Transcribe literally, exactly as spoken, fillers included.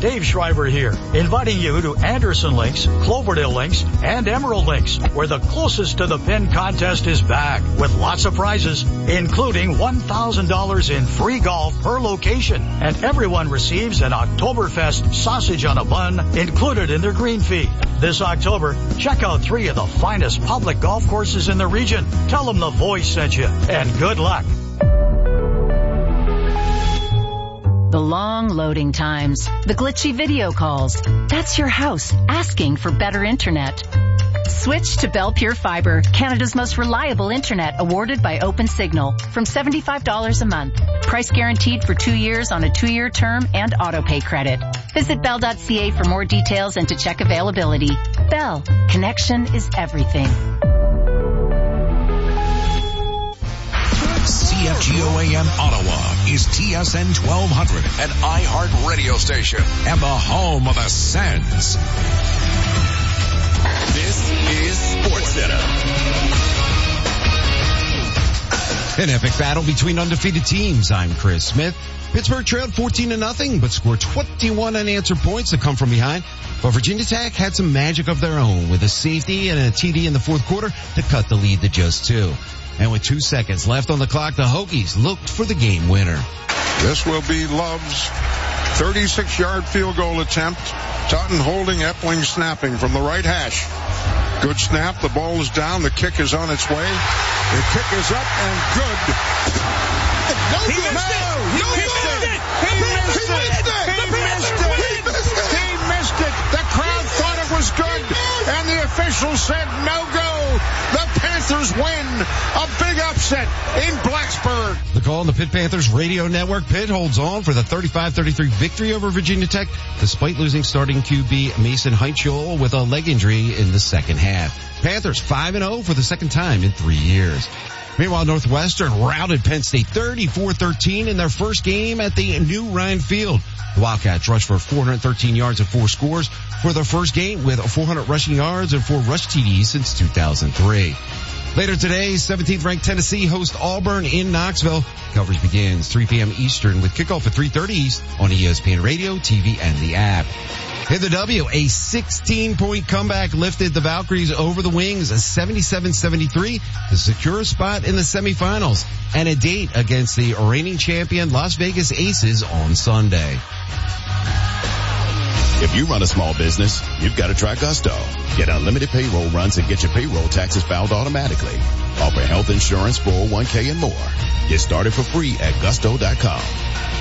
Dave Schreiber here, inviting you to Anderson Links, Cloverdale Links, and Emerald Links, where the closest to the pin contest is back with lots of prizes, including one thousand dollars in free golf per location. And everyone receives an Oktoberfest sausage on a bun included in their green fee. This October, check out three of the finest public golf courses in the region. Tell them the voice sent you, and good luck. The long loading times, the glitchy video calls. That's your house asking for better internet. Switch to Bell Pure Fiber, Canada's most reliable internet, awarded by OpenSignal, from seventy-five dollars a month. Price guaranteed for two years on a two-year term and auto-pay credit. Visit bell dot c a for more details and to check availability. Bell, connection is everything. C F G O A M Ottawa is T S N twelve hundred, an iHeart radio station and the home of the Sens. This is SportsCenter. An epic battle between undefeated teams. I'm Chris Smith. Pittsburgh trailed fourteen to nothing, but scored twenty-one unanswered points to come from behind. But Virginia Tech had some magic of their own with a safety and a T D in the fourth quarter to cut the lead to just two. And with two seconds left on the clock, the Hokies looked for the game winner. This will be Love's thirty-six yard field goal attempt. Totten holding, Epling snapping from the right hash. Good snap. The ball is down. The kick is on its way. The kick is up and good. No, he missed no, it. He no, missed it. He missed it. He missed it. He missed it. He missed it. He missed it. The crowd thought it was good, and the officials said no go. The Panthers win. A big upset in Blacksburg. The call on the Pitt Panthers radio network. Pitt holds on for the thirty-five thirty-three victory over Virginia Tech, despite losing starting Q B Mason Heitschel with a leg injury in the second half. Panthers five and oh for the second time in three years. Meanwhile, Northwestern routed Penn State thirty-four thirteen in their first game at the new Ryan Field. The Wildcats rushed for four hundred thirteen yards and four scores for their first game with four hundred rushing yards and four rush T Ds since two thousand three. Later today, seventeenth ranked Tennessee hosts Auburn in Knoxville. Coverage begins three p.m. Eastern with kickoff at three thirty East on E S P N Radio, T V, and the app. In the W, a sixteen point comeback lifted the Valkyries over the Wings, a seventy-seven seventy-three to secure a spot in the semifinals and a date against the reigning champion Las Vegas Aces on Sunday. If you run a small business, you've got to try Gusto. Get unlimited payroll runs and get your payroll taxes filed automatically. Offer health insurance, four oh one k, and more. Get started for free at gusto dot com.